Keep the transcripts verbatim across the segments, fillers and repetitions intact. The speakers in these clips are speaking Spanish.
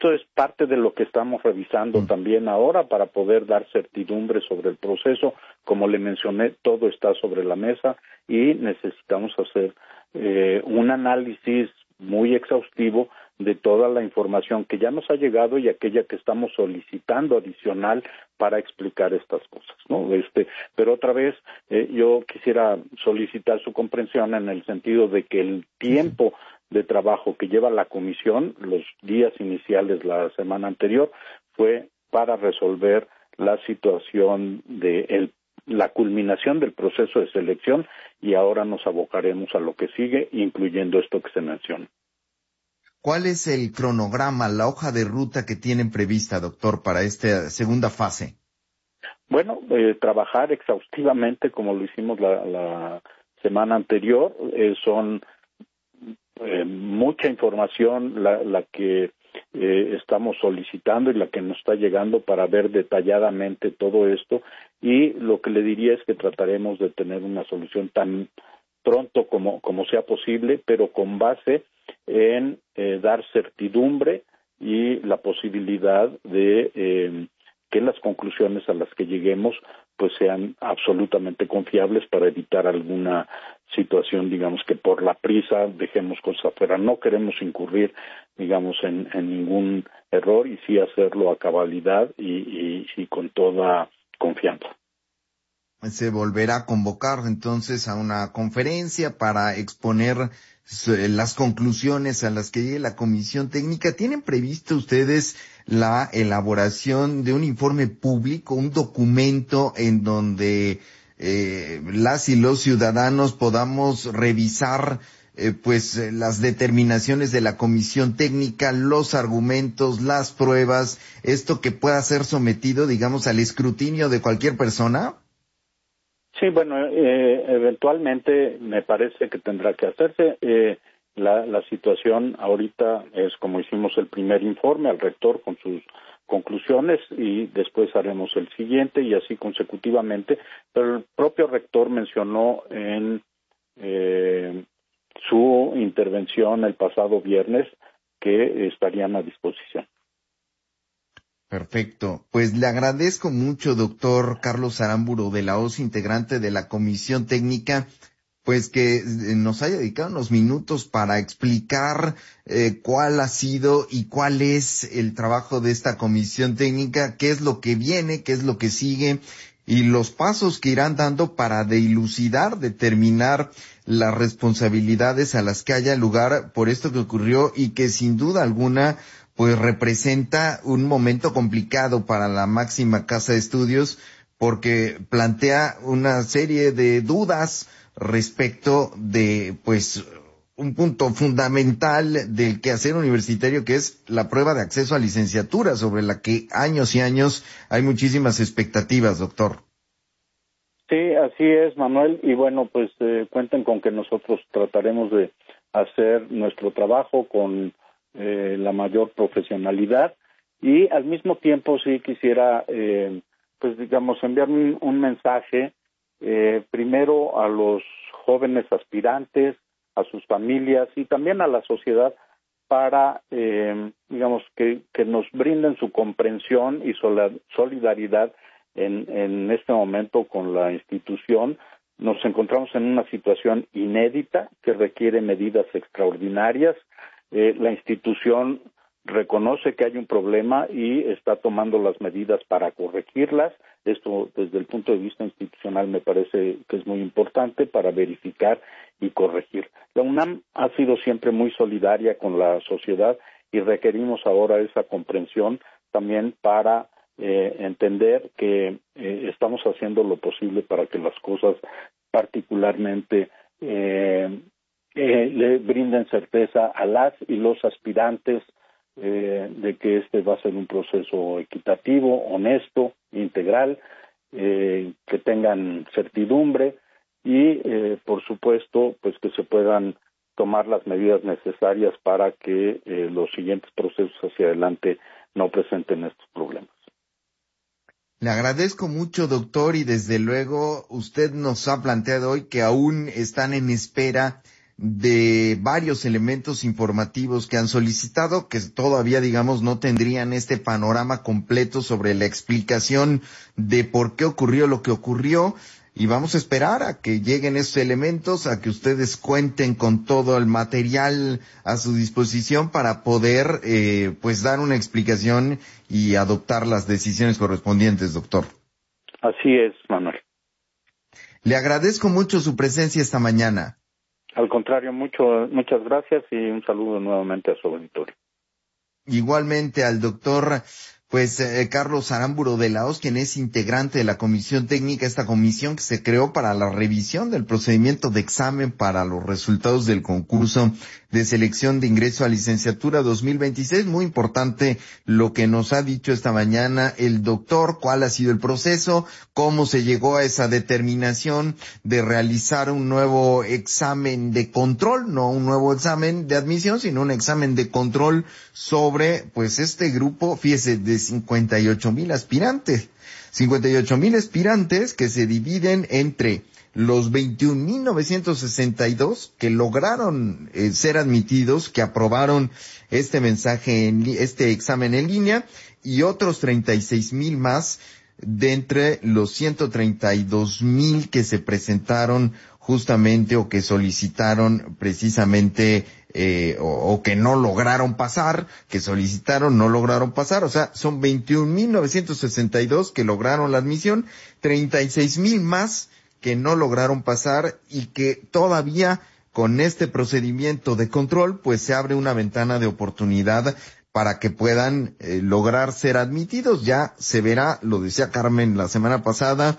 esto es parte de lo que estamos revisando Mm. también ahora para poder dar certidumbre sobre el proceso. Como le mencioné, todo está sobre la mesa y necesitamos hacer eh, un análisis muy exhaustivo de toda la información que ya nos ha llegado y aquella que estamos solicitando adicional para explicar estas cosas, ¿no? Este, pero otra vez eh, yo quisiera solicitar su comprensión en el sentido de que el tiempo de trabajo que lleva la comisión, los días iniciales la semana anterior, fue para resolver la situación de el, la culminación del proceso de selección y ahora nos abocaremos a lo que sigue, incluyendo esto que se menciona. ¿Cuál es el cronograma, la hoja de ruta que tienen prevista, doctor, para esta segunda fase? Bueno, eh, trabajar exhaustivamente como lo hicimos la, la semana anterior, eh, son eh, mucha información la, la que eh, estamos solicitando y la que nos está llegando para ver detalladamente todo esto, y lo que le diría es que trataremos de tener una solución tan pronto como, como sea posible, pero con base en eh, dar certidumbre y la posibilidad de eh, que las conclusiones a las que lleguemos pues sean absolutamente confiables para evitar alguna situación, digamos, que por la prisa dejemos cosas afuera. No queremos incurrir, digamos, en, en ningún error y sí hacerlo a cabalidad y, y, y con toda confianza. Se volverá a convocar entonces a una conferencia para exponer las conclusiones a las que llegue la comisión técnica. ¿Tienen previsto ustedes la elaboración de un informe público, un documento en donde eh, las y los ciudadanos podamos revisar eh, pues eh, las determinaciones de la comisión técnica, los argumentos, las pruebas, esto que pueda ser sometido, digamos, al escrutinio de cualquier persona? Sí, bueno, eh, eventualmente me parece que tendrá que hacerse. Eh, la, la situación ahorita es como hicimos el primer informe al rector con sus conclusiones y después haremos el siguiente y así consecutivamente. Pero el propio rector mencionó en eh, su intervención el pasado viernes que estarían a disposición. Perfecto. Pues le agradezco mucho, doctor Carlos Aramburu de la O S, integrante de la Comisión Técnica, pues que nos haya dedicado unos minutos para explicar eh, cuál ha sido y cuál es el trabajo de esta Comisión Técnica, qué es lo que viene, qué es lo que sigue y los pasos que irán dando para dilucidar, determinar las responsabilidades a las que haya lugar por esto que ocurrió y que sin duda alguna pues representa un momento complicado para la máxima casa de estudios porque plantea una serie de dudas respecto de pues un punto fundamental del quehacer universitario, que es la prueba de acceso a licenciatura, sobre la que años y años hay muchísimas expectativas, doctor. Sí, así es, Manuel, y bueno, pues eh, cuenten con que nosotros trataremos de hacer nuestro trabajo con eh, la mayor profesionalidad y al mismo tiempo sí quisiera, eh, pues digamos, enviar un, un mensaje eh, primero a los jóvenes aspirantes, a sus familias y también a la sociedad para, eh, digamos, que, que nos brinden su comprensión y solidaridad En, en este momento con la institución. Nos encontramos en una situación inédita que requiere medidas extraordinarias. Eh, la institución reconoce que hay un problema y está tomando las medidas para corregirlas. Esto, desde el punto de vista institucional, me parece que es muy importante para verificar y corregir. La UNAM ha sido siempre muy solidaria con la sociedad y requerimos ahora esa comprensión también para Eh, entender que eh, estamos haciendo lo posible para que las cosas particularmente eh, eh, le brinden certeza a las y los aspirantes eh, de que este va a ser un proceso equitativo, honesto, integral, eh, que tengan certidumbre y, eh, por supuesto, pues que se puedan tomar las medidas necesarias para que eh, los siguientes procesos hacia adelante no presenten estos problemas. Le agradezco mucho, doctor, y desde luego usted nos ha planteado hoy que aún están en espera de varios elementos informativos que han solicitado, que todavía, digamos, no tendrían este panorama completo sobre la explicación de por qué ocurrió lo que ocurrió. Y vamos a esperar a que lleguen esos elementos, a que ustedes cuenten con todo el material a su disposición para poder, eh, pues, dar una explicación y adoptar las decisiones correspondientes, doctor. Así es, Manuel. Le agradezco mucho su presencia esta mañana. Al contrario, mucho, muchas gracias y un saludo nuevamente a su auditorio. Igualmente al doctor, pues, eh, Carlos Aramburu de la Hoz, quien es integrante de la Comisión Técnica, esta comisión que se creó para la revisión del procedimiento de examen para los resultados del concurso de selección de ingreso a licenciatura dos mil veintiséis. Muy importante lo que nos ha dicho esta mañana el doctor, cuál ha sido el proceso, cómo se llegó a esa determinación de realizar un nuevo examen de control, no un nuevo examen de admisión, sino un examen de control sobre, pues, este grupo, fíjese, de cincuenta y ocho mil aspirantes. cincuenta y ocho mil aspirantes que se dividen entre los veintiún mil novecientos sesenta y dos que lograron eh, ser admitidos, que aprobaron este mensaje, en este examen en línea, y otros treinta y seis mil más de entre los ciento treinta y dos mil que se presentaron justamente o que solicitaron precisamente eh, o, o que no lograron pasar, que solicitaron, no lograron pasar. O sea, son veintiún mil novecientos sesenta y dos que lograron la admisión, treinta y seis mil más que no lograron pasar, y que todavía con este procedimiento de control pues se abre una ventana de oportunidad para que puedan eh, lograr ser admitidos. Ya se verá, lo decía Carmen la semana pasada,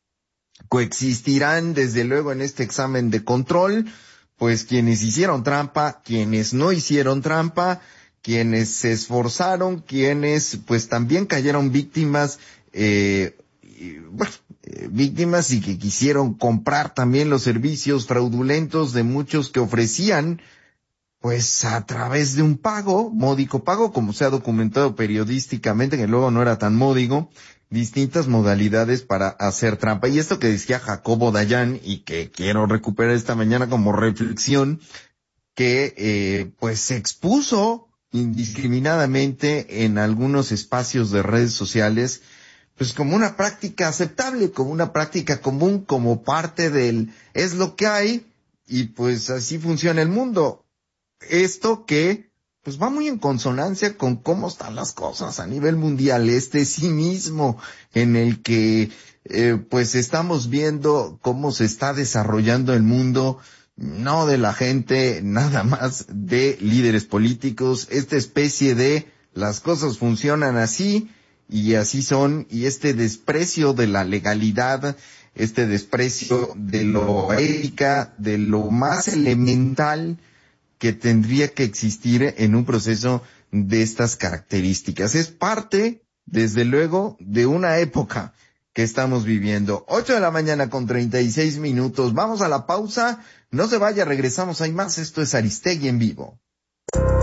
coexistirán desde luego en este examen de control pues quienes hicieron trampa, quienes no hicieron trampa, quienes se esforzaron, quienes pues también cayeron víctimas, eh, y, bueno, eh, víctimas y que quisieron comprar también los servicios fraudulentos de muchos que ofrecían, pues a través de un pago, módico pago, como se ha documentado periodísticamente, que luego no era tan módico, distintas modalidades para hacer trampa. Y esto que decía Jacobo Dayan, y que quiero recuperar esta mañana como reflexión, que eh, pues se expuso indiscriminadamente en algunos espacios de redes sociales, pues como una práctica aceptable, como una práctica común, como parte del es lo que hay, y pues así funciona el mundo. Esto que pues va muy en consonancia con cómo están las cosas a nivel mundial, este cinismo en el que eh, pues estamos viendo cómo se está desarrollando el mundo, no de la gente, nada más de líderes políticos, esta especie de las cosas funcionan así y así son, y este desprecio de la legalidad, este desprecio de lo ética, de lo más elemental que tendría que existir en un proceso de estas características. Es parte, desde luego, de una época que estamos viviendo. Ocho de la mañana con treinta y seis minutos. Vamos a la pausa. No se vaya, regresamos. Hay más. Esto es Aristegui en vivo.